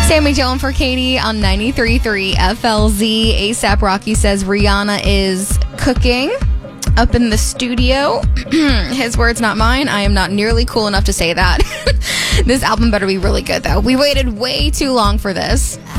Sammy Joan for Katie on 93.3 FLZ. ASAP Rocky says Rihanna is cooking up in the studio. His words, not mine. I am not nearly cool enough to say that. This album better be really good, though. We waited way too long for this.